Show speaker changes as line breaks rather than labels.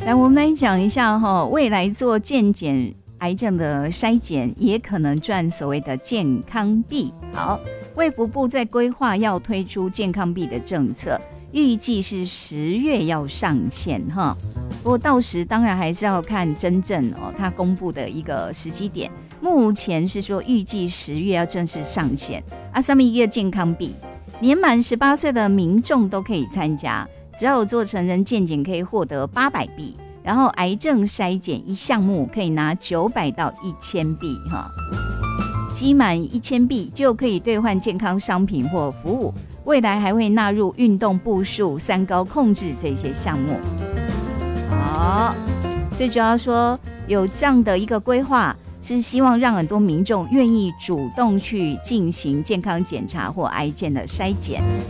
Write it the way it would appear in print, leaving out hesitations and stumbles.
来，我们来讲一下未来做健检癌症的筛检，也可能赚所谓的健康币。好，卫福部在规划要推出健康币的政策，预计是10月要上线哈。不过到时当然还是要看真正它公布的一个时机点。目前是说预计10月要正式上线啊，上面一个健康币，年满18岁的民众都可以参加。只要有做成人健检可以获得800币，然后癌症筛检一项目可以拿900到1000币哈，积满1000币就可以兑换健康商品或服务。未来还会纳入运动步数、3高控制这些项目。好，最主要说有这样的一个规划，是希望让很多民众愿意主动去进行健康检查或癌症的筛检。